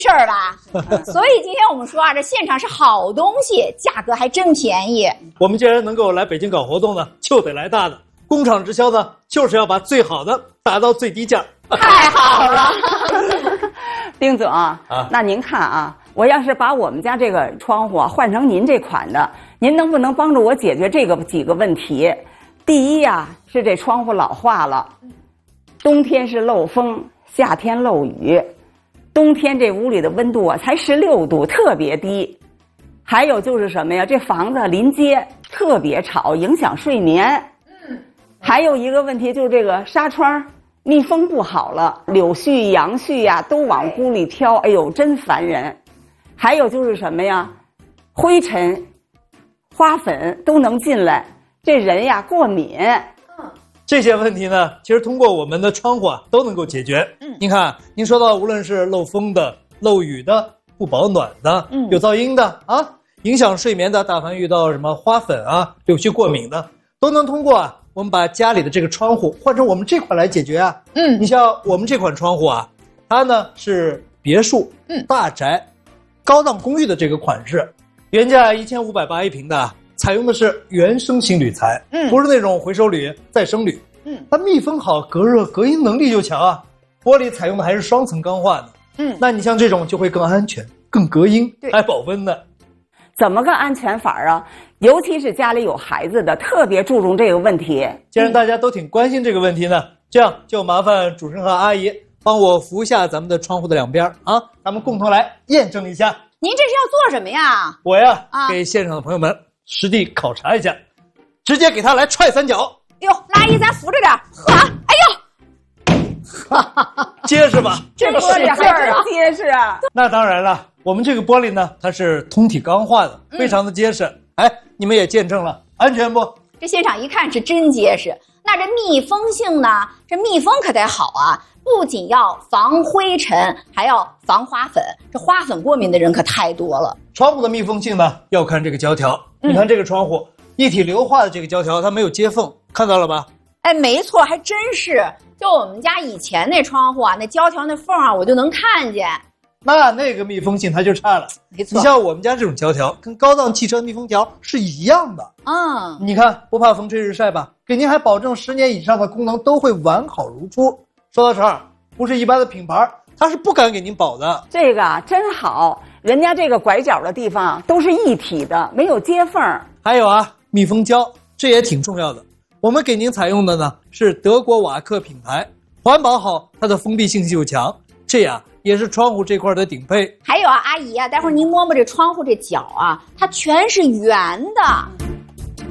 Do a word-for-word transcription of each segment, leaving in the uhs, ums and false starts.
事儿吧。所以今天我们说啊，这现场是好东西，价格还真便宜。 我们既然能够来北京搞活动呢，就得来大的。工厂直销呢，就是要把最好的打到最低价。 太好了。 丁总啊，那您看啊，我要是把我们家这个窗户啊换成您这款的，您能不能帮助我解决这个几个问题？第一呀、啊，是这窗户老化了，冬天是漏风，夏天漏雨，冬天这屋里的温度啊才十六度，特别低。还有就是什么呀？这房子临街特别吵，影响睡眠。还有一个问题就是这个纱窗密封不好了，柳絮、杨絮呀、啊、都往屋里飘，哎呦，真烦人。还有就是什么呀？灰尘、花粉都能进来，这人呀过敏。 这些问题呢，其实通过我们的窗户啊都能够解决。嗯，您看，您说到无论是漏风的、漏雨的、不保暖的、嗯、有噪音的啊，影响睡眠的，大凡遇到什么花粉啊、柳絮过敏的，都能通过啊。我们把家里的这个窗户换成我们这款来解决啊。嗯，你像我们这款窗户啊，它呢是别墅、嗯、大宅、高档公寓的这个款式，原价一千五百八一平的，采用的是原生型铝材，嗯，不是那种回收铝、再生铝。嗯，它密封好，隔热隔音能力就强啊。玻璃采用的还是双层钢化的。嗯，那你像这种就会更安全、更隔音，还保温呢。 怎么个安全法啊？尤其是家里有孩子的，特别注重这个问题。 既然大家都挺关心这个问题呢，这样就麻烦主持人和阿姨帮我扶下咱们的窗户的两边啊，咱们共同来验证一下。 您这是要做什么呀？ 我呀，啊、给现场的朋友们实地考察一下，直接给他来踹三脚。 哟，阿姨，咱扶着点。啊，哎呦， 结实吧？ 这个使劲儿啊，结实啊。 那当然了。我们这个玻璃呢，它是通体钢化的，非常的结实。嗯、哎，你们也见证了，安全不？ 这现场一看是真结实。那这密封性呢？这密封可得好啊！不仅要防灰尘，还要防花粉。这花粉过敏的人可太多了。 窗户的密封性呢，要看这个胶条。嗯、你看这个窗户，一体硫化的这个胶条，它没有接缝，看到了吧？ 哎，没错，还真是。就我们家以前那窗户啊，那胶条那缝啊，我就能看见。 那那个密封性它就差了，没错。你像我们家这种胶条，跟高档汽车密封条是一样的。嗯，你看不怕风吹日晒吧？给您还保证十年以上的功能都会完好如初。说到这儿，不是一般的品牌，它是不敢给您保的。 这个真好，人家这个拐角的地方都是一体的，没有接缝。 还有啊，密封胶，这也挺重要的。我们给您采用的呢是德国瓦克品牌，环保好，它的封闭性又强，这样。也是窗户这块的顶配。 还有啊，阿姨啊，待会儿您摸摸这窗户这角啊，它全是圆的。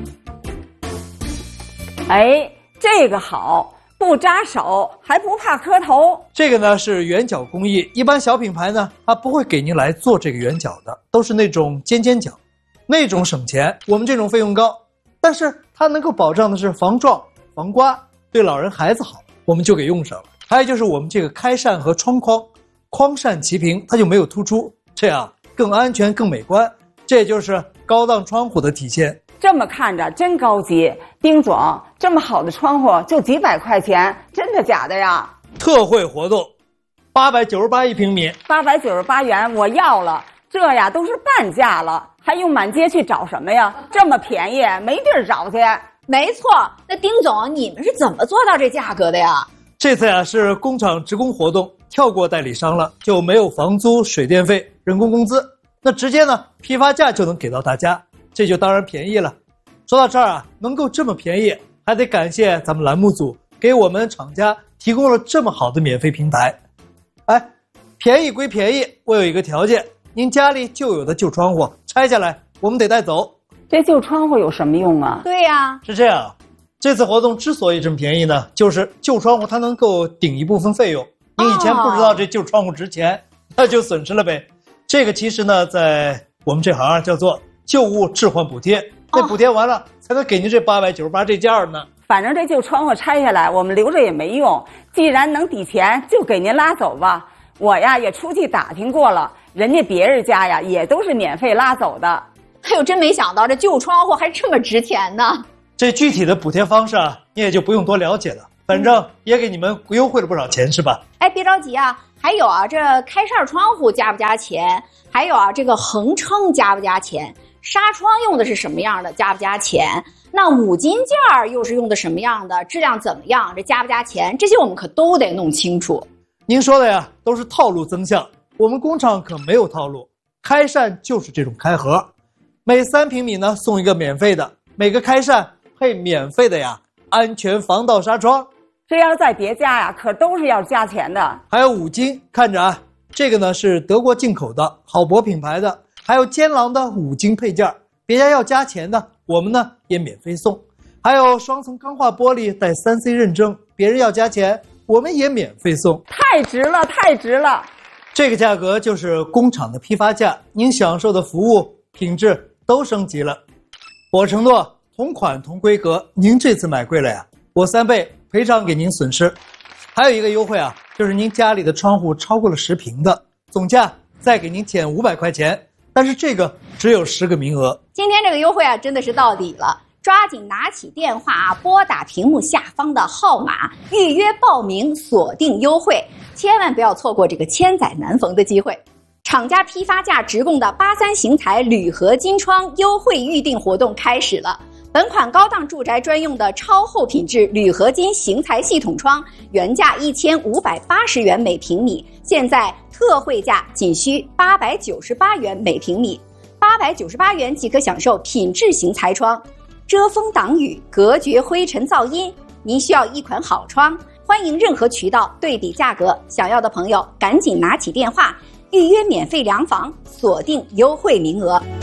哎，这个好，不扎手，还不怕磕头。 这个呢是圆角工艺，一般小品牌呢，它不会给您来做这个圆角的，都是那种尖尖角，那种省钱。我们这种费用高，但是它能够保障的是防撞、防刮，对老人孩子好，我们就给用上了。还有就是我们这个开扇和窗框。框扇齐平，它就没有突出，这样更安全、更美观，这也就是高档窗户的体现。 这么看着真高级，丁总，这么好的窗户就几百块钱，真的假的呀？ 特惠活动，八百九十八一平米， 八百九十八元，我要了。这呀都是半价了，还用满街去找什么呀？这么便宜，没地儿找去。 没错，那丁总，你们是怎么做到这价格的呀？ 这次呀是工厂职工活动。跳过代理商了，就没有房租、水电费、人工工资，那直接呢批发价就能给到大家，这就当然便宜了。说到这儿啊，能够这么便宜，还得感谢咱们栏目组给我们厂家提供了这么好的免费平台。哎，便宜归便宜，我有一个条件，您家里旧有的旧窗户拆下来，我们得带走。 这旧窗户有什么用啊？ 对呀、啊， 是这样，这次活动之所以这么便宜呢，就是旧窗户它能够顶一部分费用。你以前不知道这旧窗户值钱，那就损失了呗。这个其实呢，在我们这行叫做旧物置换补贴，那补贴完了才能给您这八百九十八这价呢。 反正这旧窗户拆下来，我们留着也没用。既然能抵钱，就给您拉走吧。我呀也出去打听过了，人家别人家呀也都是免费拉走的。 哎呦，真没想到这旧窗户还这么值钱呢。 这具体的补贴方式啊，你也就不用多了解了。 反正也给你们优惠了不少钱是吧？ 哎，别着急啊，还有啊，这开扇窗户加不加钱？还有啊，这个横撑加不加钱？纱窗用的是什么样的？加不加钱？那五金件儿又是用的什么样的？质量怎么样？这加不加钱？这些我们可都得弄清楚。 您说的呀，都是套路增项，我们工厂可没有套路，开扇就是这种开盒，每三平米呢送一个免费的，每个开扇配免费的呀安全防盗纱窗。 这要是在别家呀，可都是要加钱的。 还有五金，看着啊，这个呢是德国进口的好博品牌的，还有坚狼的五金配件，别家要加钱的，我们呢也免费送。还有双层钢化玻璃带 三 C 认证，别人要加钱，我们也免费送。 太值了，太值了！ 这个价格就是工厂的批发价，您享受的服务品质都升级了。我承诺同款同规格，您这次买贵了呀，我三倍赔偿给您损失。还有一个优惠啊，就是您家里的窗户超过了十平的，总价再给您减五百块钱，但是这个只有十个名额。 今天这个优惠啊，真的是到底了，抓紧拿起电话啊，拨打屏幕下方的号码，预约报名，锁定优惠，千万不要错过这个千载难逢的机会。厂家批发价直供的八三型材铝合金窗优惠预定活动开始了。本款高档住宅专用的超厚品质铝合金型材系统窗，原价一千五百八十元每平米，现在特惠价仅需八百九十八元每平米，八百九十八元即可享受品质型材窗，遮风挡雨，隔绝灰尘噪音。您需要一款好窗，欢迎任何渠道对比价格，想要的朋友赶紧拿起电话预约免费量房，锁定优惠名额。